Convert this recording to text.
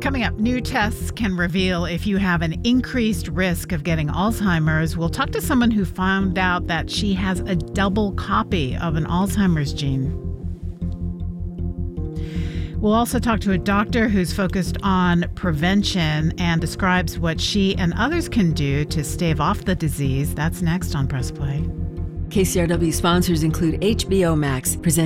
Coming up, new tests can reveal if you have an increased risk of getting Alzheimer's. We'll talk to someone who found out that she has a double copy of an Alzheimer's gene. We'll also talk to a doctor who's focused on prevention and describes what she and others can do to stave off the disease. That's next on Press Play. KCRW sponsors include HBO Max, presenting